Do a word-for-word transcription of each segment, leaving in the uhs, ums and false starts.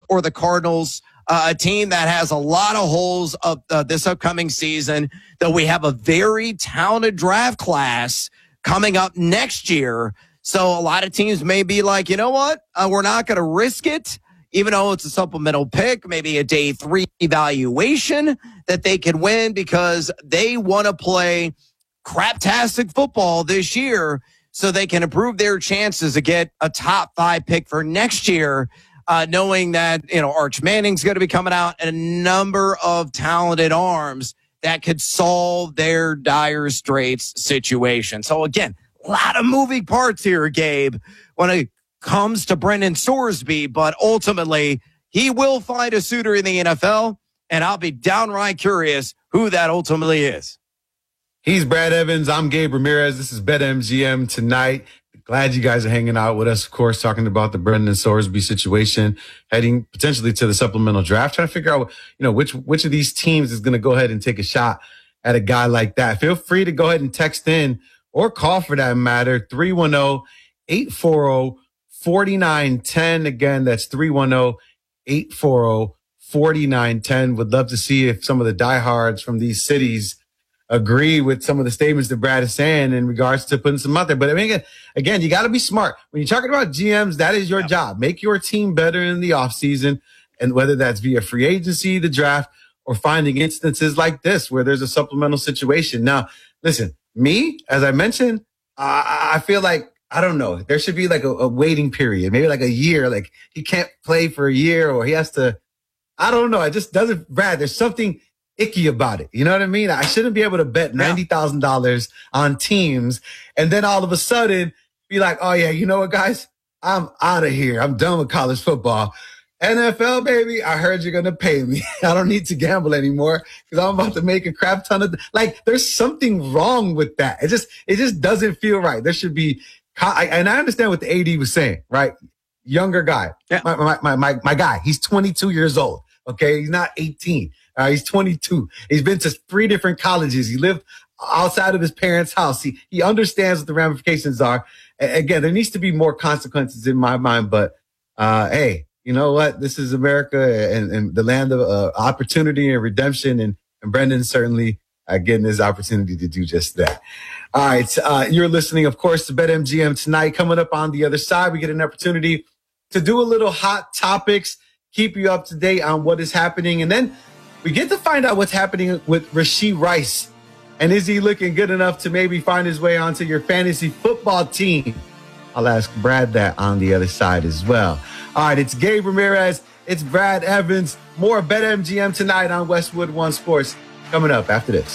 or the Cardinals, uh, a team that has a lot of holes of uh, this upcoming season, though we have a very talented draft class coming up next year. So a lot of teams may be like, you know what, uh, we're not going to risk it, even though it's a supplemental pick, maybe a day three evaluation that they can win because they want to play craptastic football this year so they can improve their chances to get a top five pick for next year, uh, knowing that, you know, Arch Manning's going to be coming out and a number of talented arms that could solve their dire straits situation. So again, a lot of moving parts here, Gabe, when it comes to Brendan Sorsby, but ultimately he will find a suitor in the N F L, and I'll be downright curious who that ultimately is. He's Brad Evans. I'm Gabe Ramirez. This is BetMGM tonight. Glad you guys are hanging out with us, of course, talking about the Brendan Sorsby situation, heading potentially to the supplemental draft, trying to figure out, you know, which which of these teams is going to go ahead and take a shot at a guy like that. Feel free to go ahead and text in or call for that matter, three one zero, eight four zero, four nine one zero. Again, that's three one zero, eight four zero, four nine one zero. Would love to see if some of the diehards from these cities agree with some of the statements that Brad is saying in regards to putting some out there. But I mean, again, again you got to be smart. When you're talking about G Ms, that is your yeah. job. Make your team better in the offseason, and whether that's via free agency, the draft, or finding instances like this where there's a supplemental situation. Now, listen, me, as I mentioned, I, I feel like, I don't know, there should be like a, a waiting period, maybe like a year. Like he can't play for a year or he has to, I don't know. It just doesn't, Brad, there's something icky about it. You know what I mean? I shouldn't be able to bet ninety thousand dollars on teams and then all of a sudden be like, oh yeah, you know what, guys? I'm out of here. I'm done with college football. N F L, baby, I heard you're going to pay me. I don't need to gamble anymore because I'm about to make a crap ton of, like, there's something wrong with that. It just, it just doesn't feel right. There should be, and I understand what the A D was saying, right? Younger guy, yeah. my, my, my, my, my guy, he's twenty-two years old. Okay. He's not eighteen. Uh, he's twenty-two. He's been to three different colleges. He lived outside of his parents' house. He, he understands what the ramifications are. A- again, there needs to be more consequences in my mind, but, uh, hey, you know what? This is America and, and the land of uh, opportunity and redemption. And, and Brendan certainly uh, getting his opportunity to do just that. All right. Uh, you're listening, of course, to BetMGM tonight. Coming up on the other side, we get an opportunity to do a little hot topics, keep you up to date on what is happening. And then we get to find out what's happening with Rashee Rice. And is he looking good enough to maybe find his way onto your fantasy football team? I'll ask Brad that on the other side as well. All right, it's Gabe Ramirez. It's Brad Evans. More BetMGM tonight on Westwood One Sports. Coming up after this.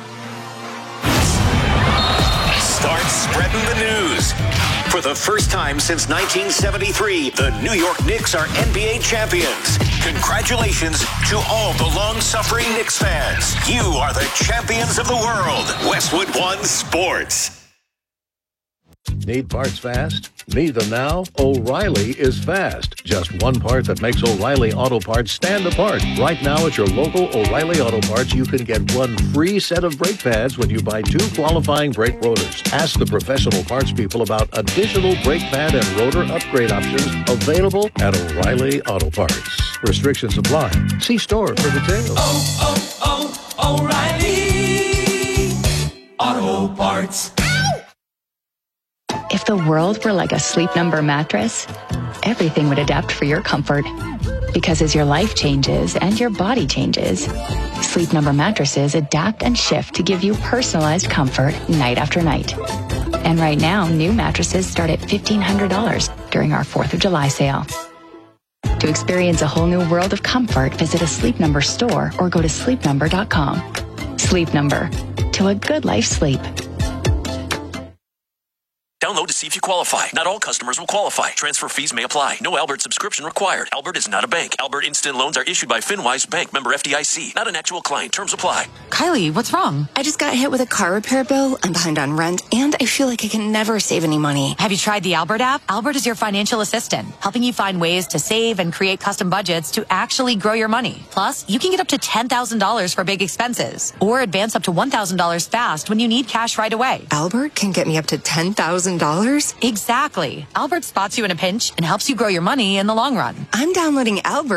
Start spreading the news. For the first time since nineteen seventy-three, the New York Knicks are N B A champions. Congratulations to all the long-suffering Knicks fans. You are the champions of the world. Westwood One Sports. Need parts fast? Need them now? O'Reilly is fast. Just one part that makes O'Reilly Auto Parts stand apart. Right now at your local O'Reilly Auto Parts, you can get one free set of brake pads when you buy two qualifying brake rotors. Ask the professional parts people about additional brake pad and rotor upgrade options available at O'Reilly Auto Parts. Restrictions apply. See store for details. Oh, oh, oh, O'Reilly Auto Parts. If the world were like a Sleep Number mattress, everything would adapt for your comfort. Because as your life changes and your body changes, Sleep Number mattresses adapt and shift to give you personalized comfort night after night. And right now, new mattresses start at fifteen hundred dollars during our fourth of July sale. To experience a whole new world of comfort, visit a Sleep Number store or go to sleep number dot com. Sleep Number. To a good life sleep. Download to see if you qualify. Not all customers will qualify. Transfer fees may apply. No Albert subscription required. Albert is not a bank. Albert Instant Loans are issued by FinWise Bank, member F D I C. Not an actual client. Terms apply. Kylie, what's wrong? I just got hit with a car repair bill. I'm behind on rent, and I feel like I can never save any money. Have you tried the Albert app? Albert is your financial assistant, helping you find ways to save and create custom budgets to actually grow your money. Plus, you can get up to ten thousand dollars for big expenses, or advance up to one thousand dollars fast when you need cash right away. Albert can get me up to ten thousand dollars? Exactly. Albert spots you in a pinch and helps you grow your money in the long run. I'm downloading Albert